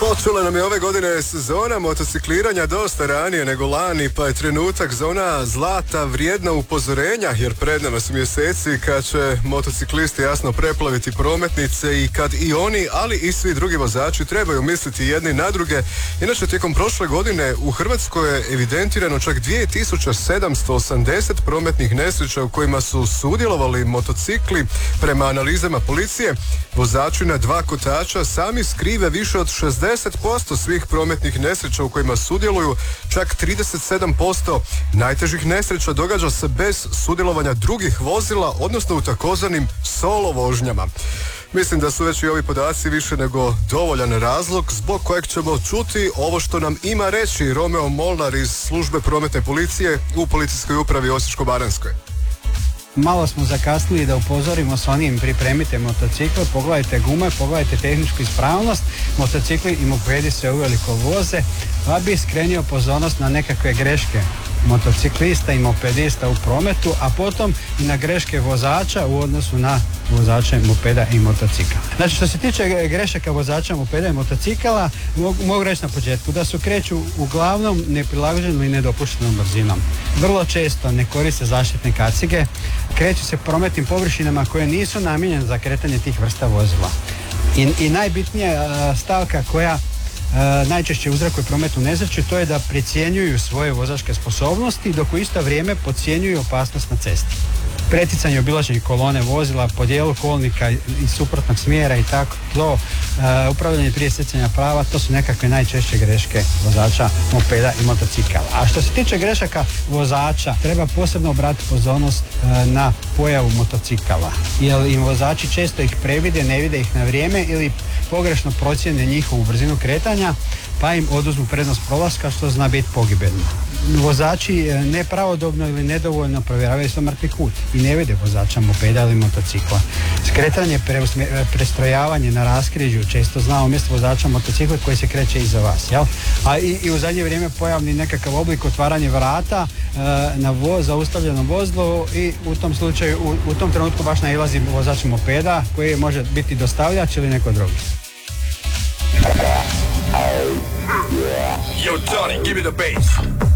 Počela nam je ove godine sezona motocikliranja dosta ranije nego lani, pa je trenutak za ona zlata vrijedna upozorenja, jer pred nama su mjeseci kad će motociklisti jasno preplaviti prometnice i kad i oni, ali i svi drugi vozači trebaju misliti jedni na druge. Inače, tijekom prošle godine u Hrvatskoj je evidentirano čak 2780 prometnih nesreća u kojima su sudjelovali motocikli. Prema analizama policije, vozači na dva kotača sami skrive više od 60% svih prometnih nesreća u kojima sudjeluju. Čak 37% najtežih nesreća događa se bez sudjelovanja drugih vozila, odnosno u takozvanim solo vožnjama. Mislim da su već i ovi podaci više nego dovoljan razlog zbog kojeg ćemo čuti ovo što nam ima reći Romeo Molnar iz službe prometne policije u policijskoj upravi Osječko-baranjskoj. Malo smo zakasnili da upozorimo s onim: pripremite motocikle, pogledajte gume, pogledajte tehničku ispravnost. Motocikli i mopedi se uveliko voze, pa bi skrenio pozornost na nekakve greške motociklista i mopedista u prometu, a potom i na greške vozača u odnosu na vozače mopeda i motocikla. Znači, što se tiče grešaka vozača mopeda i motocikala, mogu reći na početku da su kreću uglavnom neprilagođenom i nedopuštenom brzinom. Vrlo često ne koriste zaštitne kacige, kreću se prometnim površinama koje nisu namijenjene za kretanje tih vrsta vozila. I najbitnija stavka koja najčešće uzrokuje prometnu nesreću, to je da precjenjuju svoje vozačke sposobnosti, dok u isto vrijeme podcjenjuju opasnost na cesti. Preticanje, obilaženje kolone vozila po dijelu kolnika iz suprotnog smjera i tako to, upravljanje prije stjecanja prava, to su nekakve najčešće greške vozača mopeda i motocikala. A što se tiče grešaka vozača, treba posebno obratiti pozornost na pojavu motocikala, jer im vozači često ih previde, ne vide ih na vrijeme ili pogrešno procijene njihovu brzinu kretanja, pa im oduzmu prednost prolaska, što zna biti pogibeljno. Vozači nepravodobno ili nedovoljno provjeravaju svoj mrtvi kut i ne vide vozača mopeda ili motocikla. Skretanje, prestrojavanje na raskrižju često zna umjesto vozača motocikla koji se kreće iza vas, jel? A i u zadnje vrijeme pojavni nekakav oblik otvaranje vrata na zaustavljenom vozilu i u tom slučaju, u tom trenutku baš nailazi vozač mopeda koji može biti dostavljač ili neko drugi. Yo, Tony, give me the bass.